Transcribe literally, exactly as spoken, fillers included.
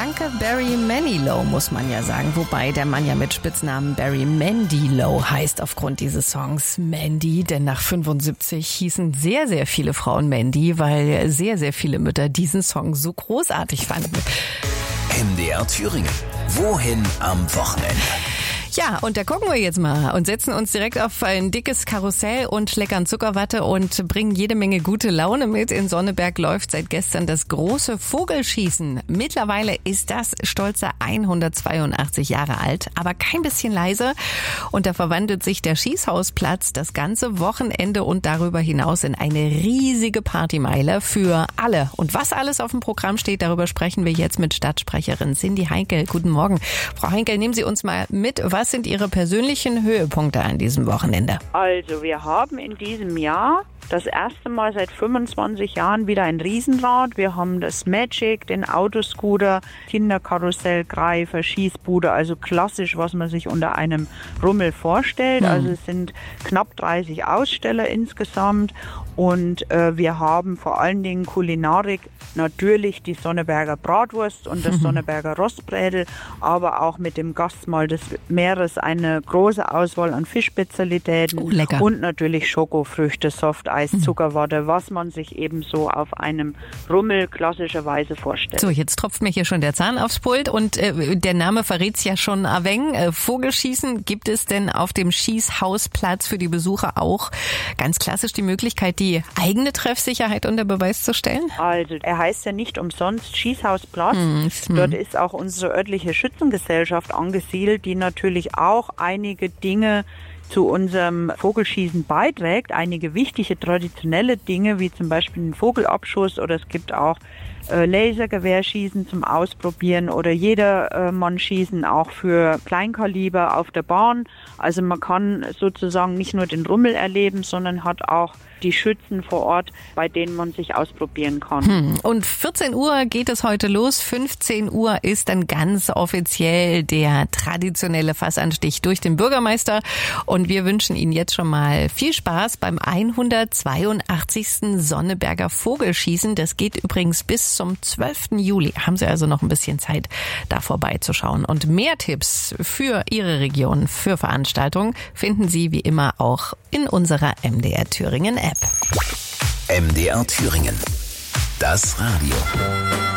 schlanke Barry Manilow, muss man ja sagen. Wobei der Mann ja mit Spitznamen Barry Manilow heißt aufgrund dieses Songs Mandy. Denn nach fünfundsiebzig hießen sehr, sehr viele Frauen Mandy, weil sehr, sehr viele Mütter diesen Song so großartig fanden. M D R Thüringen. Wohin am Wochenende? Ja, und da gucken wir jetzt mal und setzen uns direkt auf ein dickes Karussell und schleckern Zuckerwatte und bringen jede Menge gute Laune mit. In Sonneberg läuft seit gestern das große Vogelschießen. Mittlerweile ist das stolze hundertzweiundachtzig Jahre alt, aber kein bisschen leise. Und da verwandelt sich der Schießhausplatz das ganze Wochenende und darüber hinaus in eine riesige Partymeile für alle. Und was alles auf dem Programm steht, darüber sprechen wir jetzt mit Stadtsprecherin Cindy Heinkel. Guten Morgen. Frau Heinkel, nehmen Sie uns mal mit. Was sind Ihre persönlichen Höhepunkte an diesem Wochenende? Also wir haben in diesem Jahr das erste Mal seit fünfundzwanzig Jahren wieder ein Riesenrad. Wir haben das Magic, den Autoscooter, Kinderkarussell, Greifer, Schießbude, also klassisch, was man sich unter einem Rummel vorstellt. Mhm. Also es sind knapp dreißig Aussteller insgesamt und äh, wir haben vor allen Dingen Kulinarik, natürlich die Sonneberger Bratwurst und das mhm. Sonneberger Rostbrädel, aber auch mit dem Gastmahl des Meeres eine große Auswahl an Fischspezialitäten oh, lecker. Und natürlich Schokofrüchte, Softeis, mhm. Zuckerwatte, was man sich eben so auf einem Rummel klassischerweise vorstellt. So, jetzt tropft mir hier schon der Zahn aufs Pult und äh, der Name verrät's ja schon ein wenig. Äh, Vogelschießen, gibt es denn auf dem Schießhausplatz für die Besucher auch ganz klassisch die Möglichkeit, die eigene Treffsicherheit unter Beweis zu stellen? Also, er heißt ja nicht umsonst Schießhausplatz. Mhm. Dort ist auch unsere örtliche Schützengesellschaft angesiedelt, die natürlich auch einige Dinge zu unserem Vogelschießen beiträgt. Einige wichtige traditionelle Dinge, wie zum Beispiel den Vogelabschuss, oder es gibt auch äh, Lasergewehrschießen zum Ausprobieren oder Jedermann-Schießen auch für Kleinkaliber auf der Bahn. Also man kann sozusagen nicht nur den Rummel erleben, sondern hat auch die Schützen vor Ort, bei denen man sich ausprobieren kann. Hm. Und vierzehn Uhr geht es heute los. fünfzehn Uhr ist dann ganz offiziell der traditionelle Fassanstich durch den Bürgermeister. Und wir wünschen Ihnen jetzt schon mal viel Spaß beim hundertzweiundachtzigsten Sonneberger Vogelschießen. Das geht übrigens bis zum zwölften Juli. Haben Sie also noch ein bisschen Zeit, da vorbeizuschauen. Und mehr Tipps für Ihre Region, für Veranstaltungen, finden Sie wie immer auch in unserer M D R Thüringen App. M D R Thüringen. Das Radio.